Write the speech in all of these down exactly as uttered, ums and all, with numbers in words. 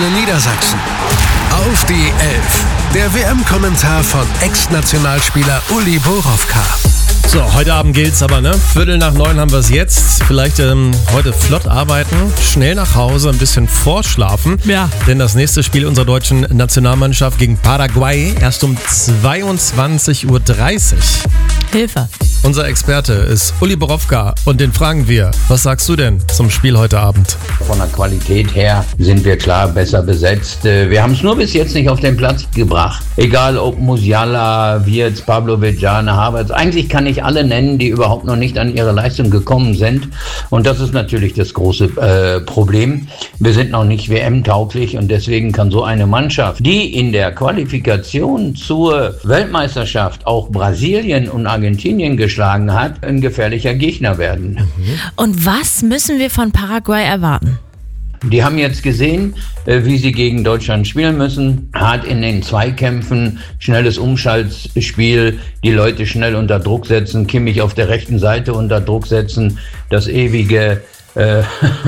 Antenne Niedersachsen. Auf die Elf. Der W M-Kommentar von Ex-Nationalspieler Uli Borowka. So, heute Abend gilt's aber, ne? Viertel nach neun haben wir es jetzt. Vielleicht ähm, heute flott arbeiten, schnell nach Hause, ein bisschen vorschlafen. Ja. Denn das nächste Spiel unserer deutschen Nationalmannschaft gegen Paraguay erst um zweiundzwanzig Uhr dreißig. Hilfe. Unser Experte ist Uli Borowka und den fragen wir, was sagst du denn zum Spiel heute Abend? Von der Qualität her sind wir klar besser besetzt. Wir haben es nur bis jetzt nicht auf den Platz gebracht. Egal ob Musiala, Wirtz, Pavlovic, Jane, Havertz. Eigentlich kann ich alle nennen, die überhaupt noch nicht an ihre Leistung gekommen sind. Und das ist natürlich das große äh, Problem. Wir sind noch nicht W M-tauglich und deswegen kann so eine Mannschaft, die in der Qualifikation zur Weltmeisterschaft auch Brasilien und Argentinien geschlagen hat, ein gefährlicher Gegner werden. Und was müssen wir von Paraguay erwarten? Die haben jetzt gesehen, wie sie gegen Deutschland spielen müssen. Hart in den Zweikämpfen, schnelles Umschaltspiel, die Leute schnell unter Druck setzen, Kimmich auf der rechten Seite unter Druck setzen, das ewige äh,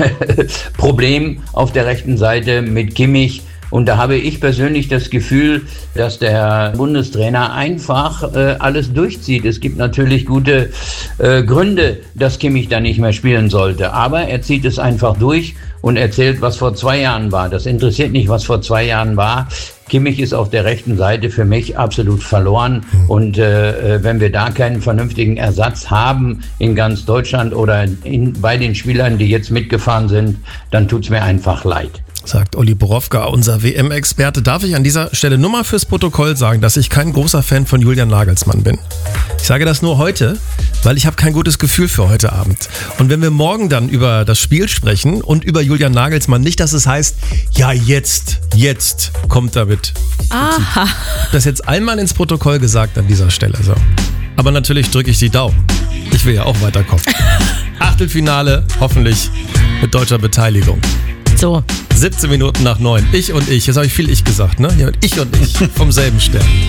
Problem auf der rechten Seite mit Kimmich. Und da habe ich persönlich das Gefühl, dass der Bundestrainer einfach äh, alles durchzieht. Es gibt natürlich gute äh, Gründe, dass Kimmich da nicht mehr spielen sollte. Aber er zieht es einfach durch und erzählt, was vor zwei Jahren war. Das interessiert nicht, was vor zwei Jahren war. Kimmich ist auf der rechten Seite für mich absolut verloren. Und äh, wenn wir da keinen vernünftigen Ersatz haben in ganz Deutschland oder in, bei den Spielern, die jetzt mitgefahren sind, dann tut's mir einfach leid. Sagt Uli Borowka, unser W M-Experte. Darf ich an dieser Stelle nur mal fürs Protokoll sagen, dass ich kein großer Fan von Julian Nagelsmann bin. Ich sage das nur heute, weil ich habe kein gutes Gefühl für heute Abend. Und wenn wir morgen dann über das Spiel sprechen und über Julian Nagelsmann, nicht, dass es heißt, ja jetzt, jetzt kommt er mit. Aha. Ich habe das jetzt einmal ins Protokoll gesagt an dieser Stelle. So. Aber natürlich drücke ich die Daumen. Ich will ja auch weiterkommen. Achtelfinale, hoffentlich mit deutscher Beteiligung. So. siebzehn Minuten nach neun. Ich und ich. Jetzt habe ich viel Ich gesagt, ne? Ja, ich und ich vom selben Stern.